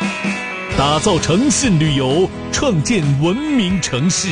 打造诚信旅游，创建文明城市。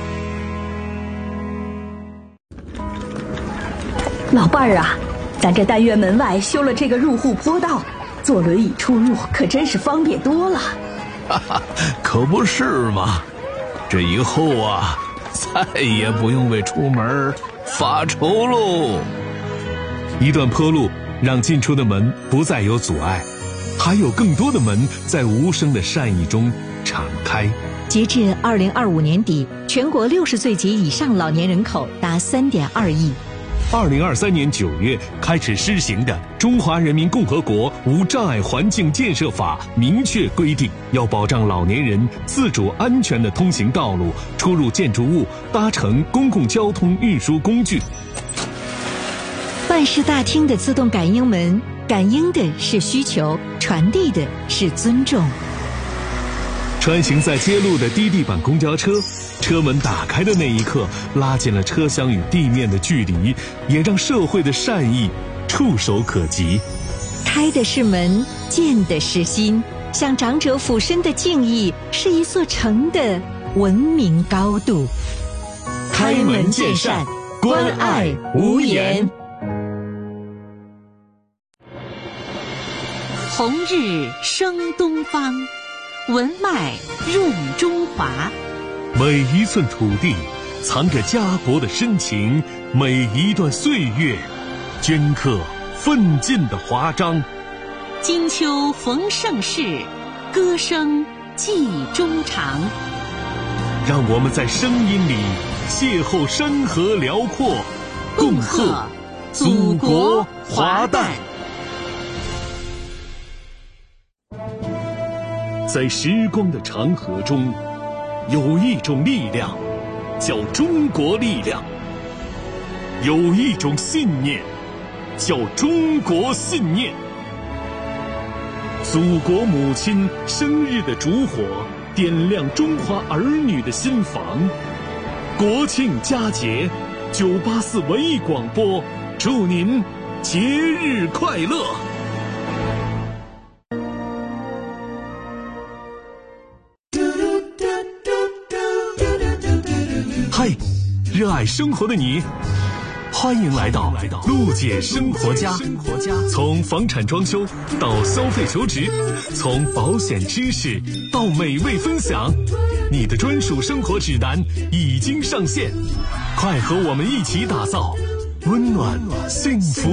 老伴儿啊，咱这单元门外修了这个入户坡道，坐轮椅出入可真是方便多了。 哈哈，可不是嘛！这以后啊，再也不用为出门发愁喽。 一段坡路让进出的门不再有阻碍，还有更多的门在无声的善意中敞开。 截至2025年底，全国60岁及以上老年人口达3.2亿。 2023年9月开始施行的《中华人民共和国无障碍环境建设法》明确规定，要保障老年人自主安全的通行道路、出入建筑物、搭乘公共交通运输工具。 办事大厅的自动感应门，感应的是需求，传递的是尊重。 穿行在街路的低地板公交车，车门打开的那一刻，拉近了车厢与地面的距离，也让社会的善意触手可及。 开的是门，见的是心，向长者俯身的敬意，是一座城的文明高度。 开门见善，关爱无言。 红日升东方，文脉入中华。 每一寸土地藏着家国的深情，每一段岁月镌刻奋进的华章。 金秋逢盛世，歌声寄衷肠。 让我们在声音里邂逅山河辽阔，共贺祖国华诞。在时光的长河中，有一种力量叫中国力量，有一种信念叫中国信念。祖国母亲生日的烛火点亮中华儿女的心房，国庆佳节984文艺广播祝您节日快乐。嗨，热爱生活的你，欢迎来到陆姐生活家。从房产装修到消费求职，从保险知识到美味分享，你的专属生活指南已经上线，快和我们一起打造温暖幸福